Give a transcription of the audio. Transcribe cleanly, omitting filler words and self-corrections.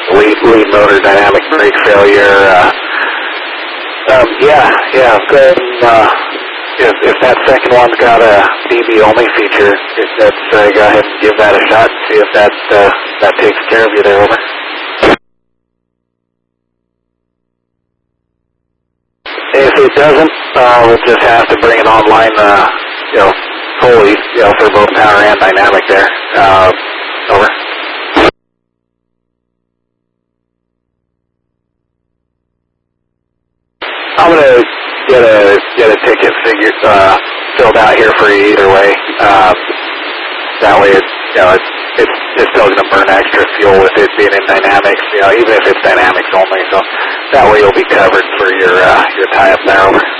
lead motor dynamic brake failure. Good. If that second one's got a DB only feature, let's go ahead and give that a shot and see if that takes care of you there, over. If it doesn't, we'll just have to bring it online, fully, for both power and dynamic there. Over. I'm gonna get a ticket filled out here for you either way. That way, it's still gonna burn extra fuel with it being in dynamics. Even if it's dynamics only. So that way you'll be covered for your tie-up there, over.